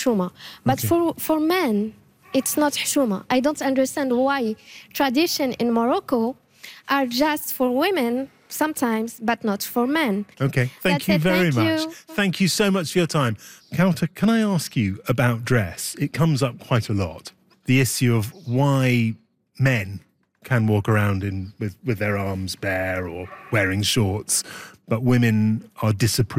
حشومة. But for men, it's not حشومة. I don't understand why tradition in Morocco are just for women sometimes, but not for men. Okay, thank you very much. Thank you so much for your time. Kauta, can I ask you about dress? It comes up quite a lot. The issue of why men can walk around with their arms bare or wearing shorts, but women are disapproved